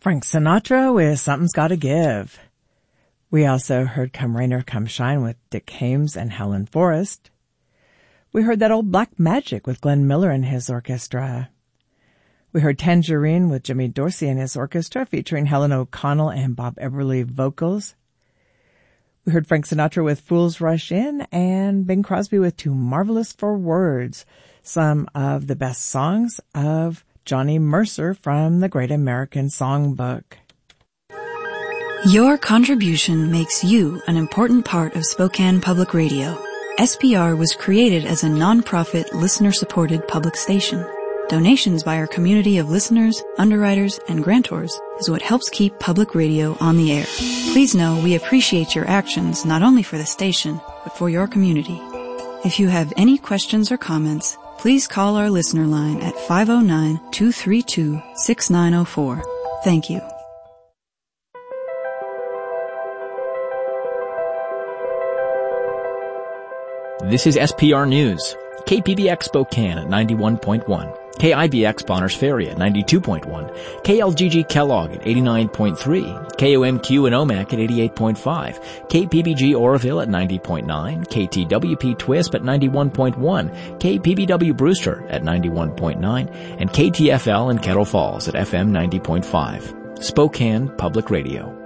Frank Sinatra with Something's Gotta Give. We also heard Come Rain or Come Shine with Dick Haymes and Helen Forrest. We heard That Old Black Magic with Glenn Miller and his orchestra. We heard Tangerine with Jimmy Dorsey and his orchestra featuring Helen O'Connell and Bob Everly vocals. We heard Frank Sinatra with Fools Rush In and Bing Crosby with Too Marvelous for Words, some of the best songs of Johnny Mercer from the Great American Songbook. Your contribution makes you an important part of Spokane Public Radio. SPR was created as a non-profit, listener-supported public station. Donations by our community of listeners, underwriters, and grantors is what helps keep public radio on the air. Please know we appreciate your actions not only for the station, but for your community. If you have any questions or comments, please call our listener line at 509-232-6904. Thank you. This is SPR News. KPBX Spokane at 91.1. KIBX Bonners Ferry at 92.1, KLGG Kellogg at 89.3, KOMQ in Omak at 88.5, KPBG Oroville at 90.9, KTWP Twisp at 91.1, KPBW Brewster at 91.9, and KTFL in Kettle Falls at FM 90.5. Spokane Public Radio.